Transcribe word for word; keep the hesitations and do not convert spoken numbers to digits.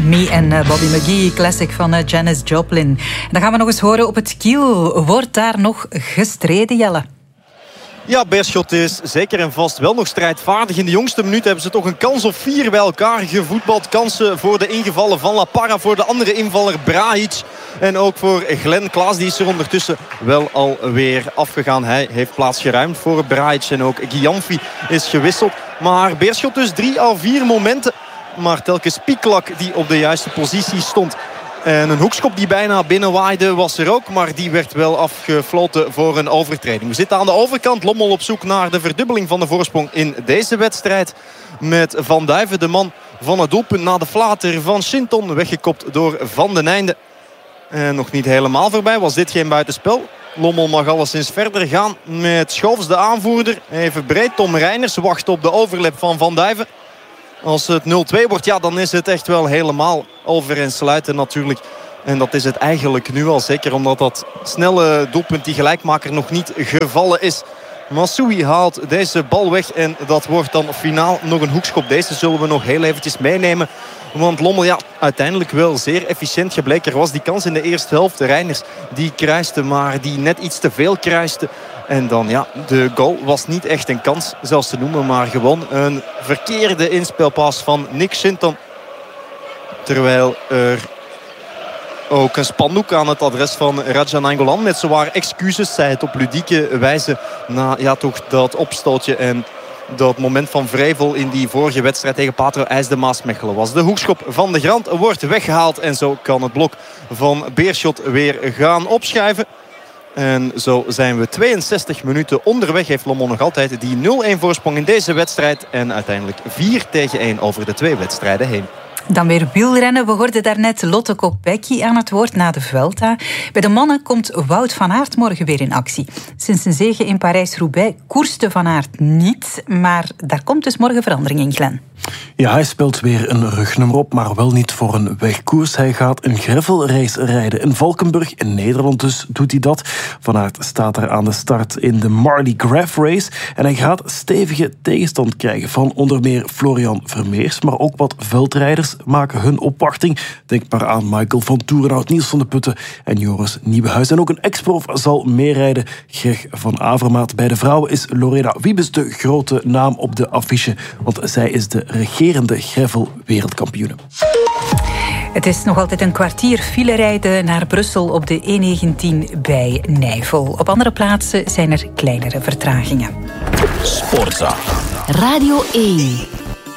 Me en uh, Bobby McGee, classic van uh, Janis Joplin. En dan gaan we nog eens horen op het kiel. Wordt daar nog gestreden, Jelle? Ja, Beerschot is zeker en vast wel nog strijdvaardig. In de jongste minuut hebben ze toch een kans of vier bij elkaar gevoetbald. Kansen voor de ingevallen Van La Parra, voor de andere invaller Brahic. En ook voor Glenn Klaas, die is er ondertussen wel alweer afgegaan. Hij heeft plaats geruimd voor Brahic en ook Giamfi is gewisseld. Maar Beerschot dus drie à vier momenten. Maar telkens Pieklak die op de juiste positie stond. En een hoekschop die bijna binnenwaaide was er ook. Maar die werd wel afgefloten voor een overtreding. We zitten aan de overkant. Lommel op zoek naar de verdubbeling van de voorsprong in deze wedstrijd. Met Van Duiven, de man van het doelpunt na de flater van Shinton. Weggekopt door Van den Einde. En nog niet helemaal voorbij. Was dit geen buitenspel? Lommel mag alleszins verder gaan met Schoofs, de aanvoerder. Even breed. Tom Reiners wacht op de overlap van Van Duiven. Als het nul twee wordt, ja, dan is het echt wel helemaal over en sluiten natuurlijk. En dat is het eigenlijk nu al. Zeker omdat dat snelle doelpunt, die gelijkmaker, nog niet gevallen is. Massoui haalt deze bal weg. En dat wordt dan finaal nog een hoekschop. Deze zullen we nog heel eventjes meenemen. Want Lommel, ja, uiteindelijk wel zeer efficiënt gebleken. Er was die kans in de eerste helft. De Reiners, die kruiste, maar die net iets te veel kruiste. En dan, ja, de goal was niet echt een kans zelfs te noemen. Maar gewoon een verkeerde inspelpaas van Nick Shinton. Terwijl er ook een spandoek aan het adres van Raja Nainggolan met zwaar excuses, zei het op ludieke wijze, na ja, toch dat opstootje en dat moment van wrevel in die vorige wedstrijd tegen Patro IJs de Maasmechelen was. De hoekschop van de Grant wordt weggehaald en zo kan het blok van Beerschot weer gaan opschuiven. En zo zijn we tweeënzestig minuten onderweg. Heeft Lommel nog altijd die nul een voorsprong in deze wedstrijd. En uiteindelijk vier tegen één over de twee wedstrijden heen. Dan weer wielrennen. We hoorden daarnet Lotte Kopecky aan het woord na de Vuelta. Bij de mannen komt Wout van Aert morgen weer in actie. Sinds een zege in Parijs-Roubaix koerste Van Aert niet. Maar daar komt dus morgen verandering in, Glenn. Ja, hij speelt weer een rugnummer op, maar wel niet voor een wegkoers. Hij gaat een gravelrace rijden in Valkenburg. In Nederland dus doet hij dat. Van Aert staat er aan de start in de Mardi Gras Race. En hij gaat stevige tegenstand krijgen van onder meer Florian Vermeers. Maar ook wat veldrijders maken hun opwachting. Denk maar aan Michael van Toerenhout, Niels van de Putten en Joris Nieuwenhuis. En ook een ex-prof zal meerijden, Greg van Avermaat. Bij de vrouwen is Lorena Wiebes de grote naam op de affiche. Want zij is de regerende gravel-wereldkampioene. Het is nog altijd een kwartier file rijden naar Brussel op de E negentien bij Nijvel. Op andere plaatsen zijn er kleinere vertragingen. Sportza. Radio één.